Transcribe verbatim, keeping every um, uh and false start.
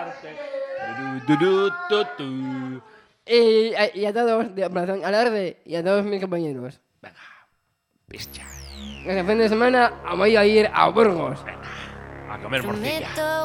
arte. Du, du, du, du. Y, y a todos, de Operación Alarde, y a todos mis compañeros. Venga, pischa. Este fin de semana voy a ir a Burgos. A comer morcilla.